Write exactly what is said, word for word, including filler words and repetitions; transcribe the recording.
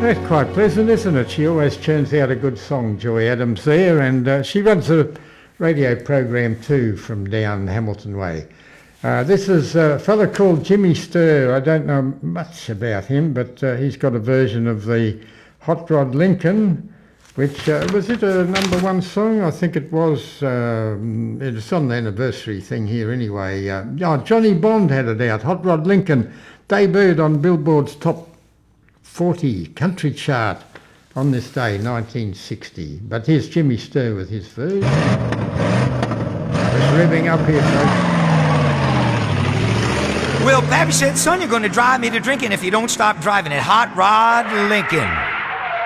That's quite pleasant, isn't it? She always churns out a good song, Joy Adams there, and uh, she runs a radio program too from down Hamilton Way. Uh, this is a fella called Jimmy Sturr. I don't know much about him, but uh, he's got a version of the Hot Rod Lincoln, which, uh, was it a number one song? I think it was. Um, it's on the anniversary thing here anyway. Uh, oh, Johnny Bond had it out. Hot Rod Lincoln debuted on Billboard's top forty country chart on this day, nineteen sixty. But here's Jimmy Sturr with his version. It's revving up here, folks. Well, Pappy said, son, you're going to drive me to drinking if you don't stop driving it. Hot Rod Lincoln.